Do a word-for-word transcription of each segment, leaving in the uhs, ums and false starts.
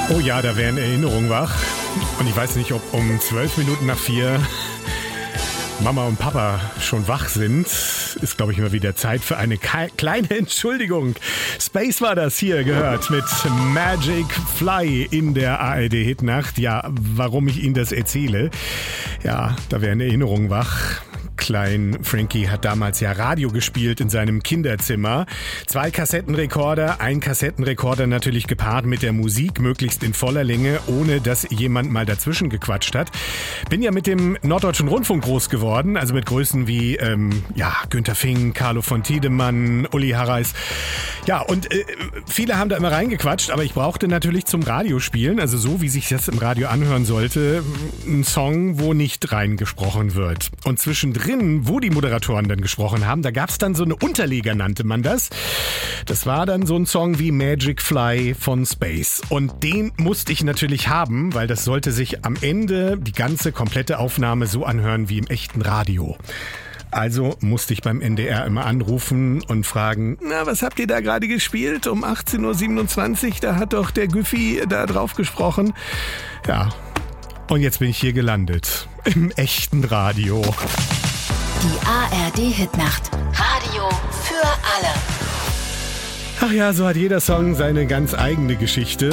Oh ja, da wären Erinnerungen wach. Und ich weiß nicht, ob um zwölf Minuten nach vier Mama und Papa schon wach sind. Ist, glaube ich, immer wieder Zeit für eine ke- kleine Entschuldigung. Space war das hier gehört mit Magic Fly in der A R D-Hitnacht. Ja, warum ich Ihnen das erzähle? Ja, da wären Erinnerungen wach. Klein Frankie hat damals ja Radio gespielt in seinem Kinderzimmer. Zwei Kassettenrekorder, ein Kassettenrekorder natürlich gepaart mit der Musik, möglichst in voller Länge, ohne dass jemand mal dazwischen gequatscht hat. Bin ja mit dem Norddeutschen Rundfunk groß geworden, also mit Größen wie ähm, ja, Günter Fink, Carlo von Tiedemann, Uli Harreis. Ja, und äh, viele haben da immer reingequatscht, aber ich brauchte natürlich zum Radiospielen, also so wie sich das im Radio anhören sollte, einen Song, wo nicht reingesprochen wird. Und zwischendrin, wo die Moderatoren dann gesprochen haben, da gab es dann so eine Unterleger, nannte man das. Das war dann so ein Song wie Magic Fly von Space. Und den musste ich natürlich haben, weil das sollte sich am Ende die ganze komplette Aufnahme so anhören wie im echten Radio. Also musste ich beim N D R immer anrufen und fragen, na, was habt ihr da gerade gespielt? Um achtzehn Uhr siebenundzwanzig, da hat doch der Güffi da drauf gesprochen. Ja, und jetzt bin ich hier gelandet. Im echten Radio. Die A R D-Hitnacht. Radio für alle. Ach ja, so hat jeder Song seine ganz eigene Geschichte.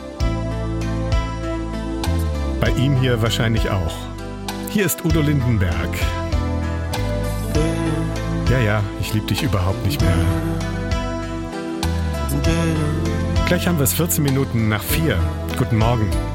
Bei ihm hier wahrscheinlich auch. Hier ist Udo Lindenberg. Ja, ja, ich lieb dich überhaupt nicht mehr. Gleich haben wir es vierzehn Minuten nach vier. Guten Morgen.